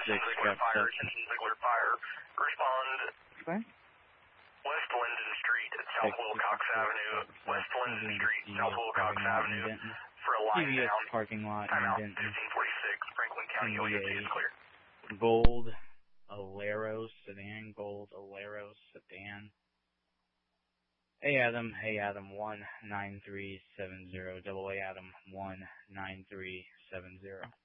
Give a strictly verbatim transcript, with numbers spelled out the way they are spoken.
six, Ziegler Fire, attention Ziegler Fire. Respond. Okay. West Linden Street at South Wilcox Avenue. West Linden Street, South Wilcox Avenue. For a line T V S down. parking lot Time in out. Denton. fifteen forty-six, Franklin County, O U T is clear. Gold Alero sedan. Gold Alero sedan. Hey Adam, hey Adam, one nine three seven zero, double A Adam, one nine three seven zero.